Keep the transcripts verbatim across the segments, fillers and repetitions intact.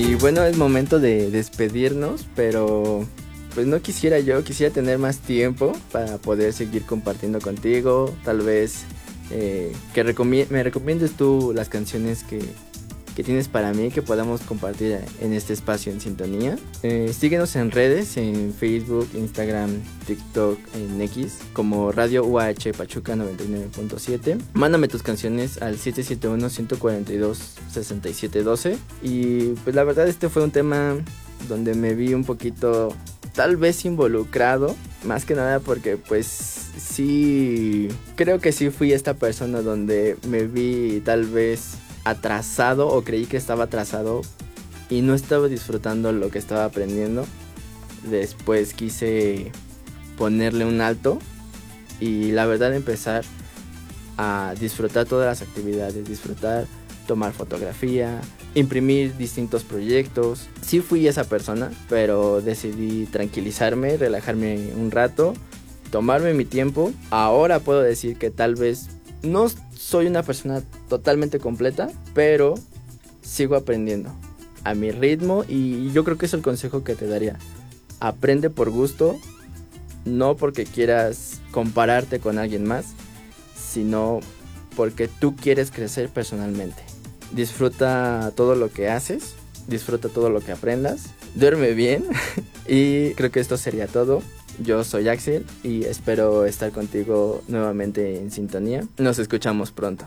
Y bueno, es momento de despedirnos, pero pues no quisiera yo, quisiera tener más tiempo para poder seguir compartiendo contigo. Tal vez eh, que recomi- me recomiendes tú las canciones que, que tienes para mí, que podamos compartir en este espacio en sintonía. Eh, síguenos en redes, en Facebook, Instagram, TikTok, en X, como Radio U H Pachuca noventa y nueve punto siete. Mándame tus canciones al siete siete uno, uno cuatro dos, seis siete uno dos. Y pues la verdad este fue un tema donde me vi un poquito tal vez involucrado, más que nada porque pues sí, creo que sí fui esta persona donde me vi tal vez atrasado o creí que estaba atrasado y no estaba disfrutando lo que estaba aprendiendo. Después quise ponerle un alto y la verdad empezar a disfrutar todas las actividades, disfrutar, tomar fotografía, imprimir distintos proyectos. Sí fui esa persona, pero decidí tranquilizarme, relajarme un rato, tomarme mi tiempo. Ahora puedo decir que tal vez no soy una persona totalmente completa, pero sigo aprendiendo a mi ritmo y yo creo que es el consejo que te daría. Aprende por gusto, no porque quieras compararte con alguien más, sino porque tú quieres crecer personalmente. Disfruta todo lo que haces, disfruta todo lo que aprendas, duerme bien y creo que esto sería todo. Yo soy Axel y espero estar contigo nuevamente en sintonía. Nos escuchamos pronto.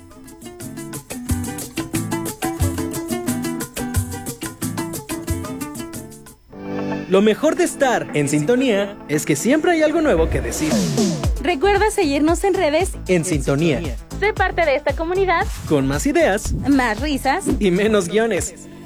Lo mejor de estar en sintonía es que siempre hay algo nuevo que decir. Recuerda seguirnos en redes En Sintonía, Sé parte de esta comunidad con más ideas más risas y menos guiones.